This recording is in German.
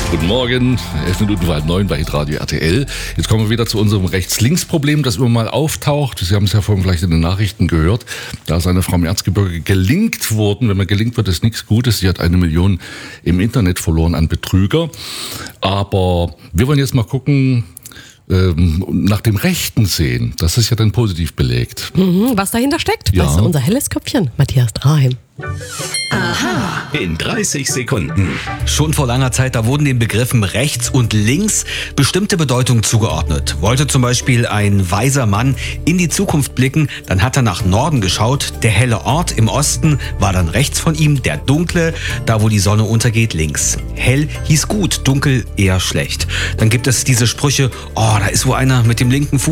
Guten Morgen, 11 Minuten vor 9 bei Hitradio RTL. Jetzt kommen wir wieder zu unserem Rechts-Links-Problem, das immer mal auftaucht. Sie haben es ja vorhin vielleicht in den Nachrichten gehört. Da ist eine Frau im Erzgebirge gelingt worden. Wenn man gelingt wird, ist nichts Gutes. Sie hat 1 Million im Internet verloren an Betrüger. Aber wir wollen jetzt mal gucken, nach dem Rechten sehen. Das ist ja dann positiv belegt. Was dahinter steckt, Ja. weiß unser helles Köpfchen, Matthias Draheim. Aha. In 30 Sekunden. Schon vor langer Zeit, da wurden den Begriffen rechts und links bestimmte Bedeutungen zugeordnet. Wollte zum Beispiel ein weiser Mann in die Zukunft blicken, dann hat er nach Norden geschaut. Der helle Ort im Osten war dann rechts von ihm, der dunkle, da wo die Sonne untergeht, links. Hell hieß gut, dunkel eher schlecht. Dann gibt es diese Sprüche, oh, da ist wo einer mit dem linken Fuß